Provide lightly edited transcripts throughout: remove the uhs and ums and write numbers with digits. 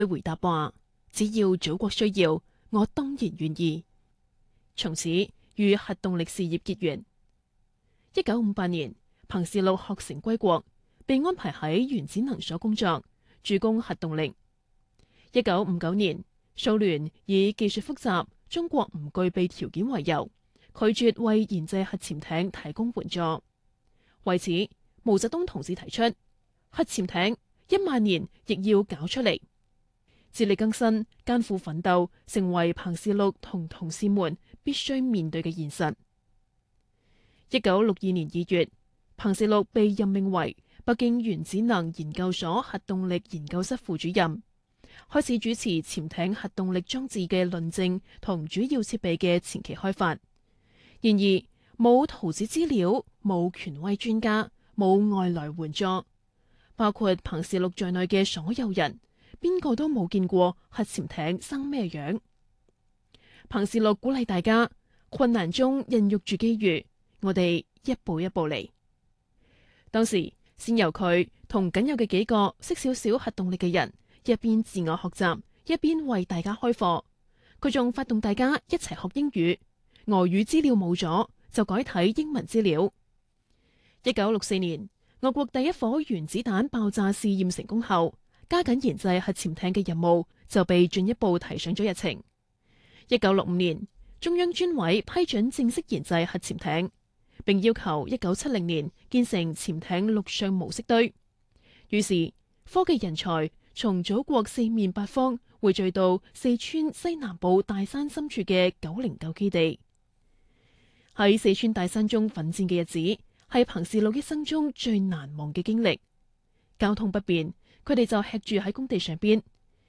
佢回答話：只要祖國需要，我當然願意。從此與核動力事業結緣。1958年，彭氏祿學成歸國，被安排喺原子能所工作，主攻核動力。1959年，蘇聯以技術複雜、中國唔具備條件為由，拒絕為研製核潛艇提供援助。為此，毛澤東同志提出核潛艇10000年亦要搞出嚟。自力更生、艱苦奮鬥，成為彭氏祿同同事們必須面對嘅現實。1962年2月，彭氏祿被任命為北京原子能研究所核動力研究室副主任，開始主持潛艇核動力裝置嘅論證同主要設備嘅前期開發。然而，冇圖紙資料，冇權威專家，冇外來援助，包括彭氏祿在內嘅所有人，邊個都冇見過核潛艇生咩樣。彭氏祿鼓勵大家，困難中孕育住機遇，我哋一步一步嚟。當時先由佢同僅有嘅幾個識少少核動力嘅人，一邊自我學習，一邊為大家開課。佢仲發動大家一齊學英語，俄語資料冇咗就改睇英文資料。1964年，俄國第一顆原子彈爆炸試驗成功後，加緊研製核潛艇嘅任務就被進一步提上咗日程。1965年，中央專委批准正式研製核潛艇，並要求1970年建成潛艇陸上模式堆。於是，科技人才從祖國四面八方匯聚到四川西南部大山深處嘅909基地。喺四川大山中奮戰嘅日子，係彭氏祿一生中最難忘嘅經歷。交通不便，佢哋就吃住喺工地上邊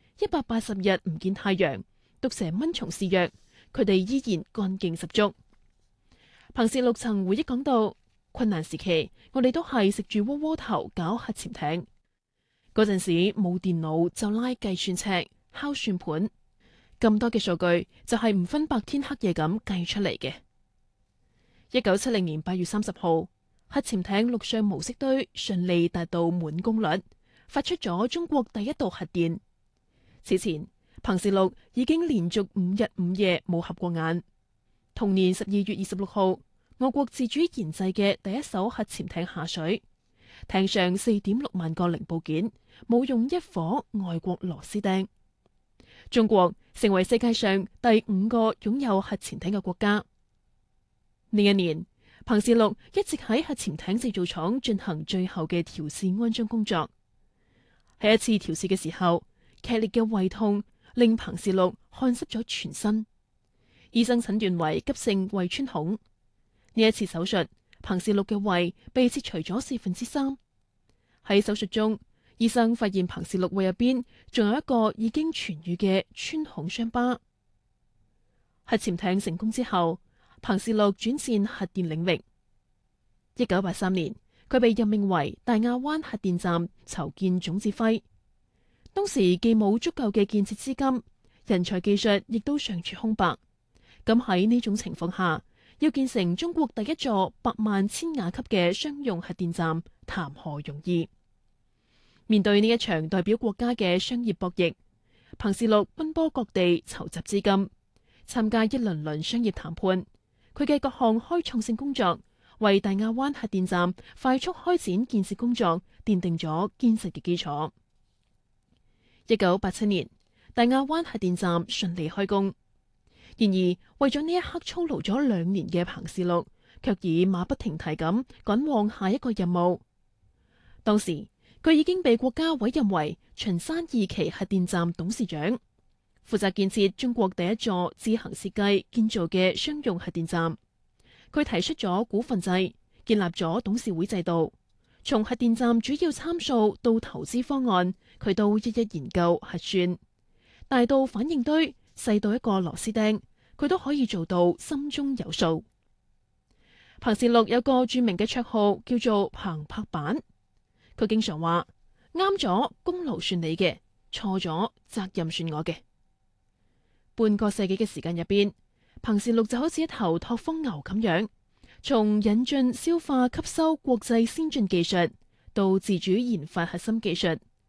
，180日唔見太陽，毒蛇蚊蟲肆虐，佢哋依然幹勁十足。彭氏祿曾回憶講到，困難時期我哋都係食住窩窩頭搞核潛艇。嗰陣時冇電腦就拉計算尺、敲算盤，咁多嘅數據就係唔分白天黑夜咁計出嚟嘅。1970年8月30號，核潛艇陸上模式堆順利達到滿功率，發出咗中國第一道核電。此前，彭氏祿已經連續5日5夜冇合過眼。同年12月26號，俄國自主研製嘅第一艘核潛艇下水，艇上4.6萬個零部件，冇用一顆外國螺絲釘。中國成為世界上第5個擁有核潛艇嘅國家。呢一年，彭氏祿一直喺核潛艇製造廠進行最後嘅調試安裝工作。喺一次調試嘅時候，劇烈嘅胃痛令彭氏祿汗濕咗全身，醫生診斷為急性胃穿孔。呢一次手術，彭氏祿嘅胃被切除咗3/4。喺手術中，醫生發現彭氏祿胃入邊仲有一個已經痊愈嘅穿孔傷疤。核潛艇成功之後，彭氏祿轉戰核電領域。1983年，佢被任命為大亞灣核電站籌建總指揮。當時既冇足夠嘅建設資金，人才技術亦都尚處空白。咁喺呢種情況下，要建成中國第一座100萬千瓦級嘅商用核電站，談何容易？面對呢一場代表國家嘅商業博弈，彭氏祿奔波各地籌集資金，參加一輪輪商業談判。佢嘅各項開創性工作，為大亞灣核電站快速開展建設工作奠定咗堅實嘅基礎。1987年，大亞灣核電站順利開工。然而，為咗呢一刻操勞咗2年嘅彭氏祿，卻已馬不停蹄咁趕往下一個任務。當時，佢已經被國家委任為秦山2期核電站董事長，負責建設中國第一座自行設計建造嘅商用核電站。佢提出咗股份制，建立咗董事會制度，從核電站主要參數到投資方案，佢都一一研究核算。大到反應堆，細到一個螺絲釘，佢都可以做到心中有數。彭氏祿有個著名嘅綽號叫做彭拍板，佢經常話：啱咗功勞算你嘅，錯咗責任算我嘅。半個世紀嘅時間入邊，彭氏祿就好似一頭拓荒牛咁樣，從引進、消化、吸收國際先進技術，到自主研發核心技術，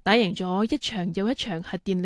打贏咗一場又一場核電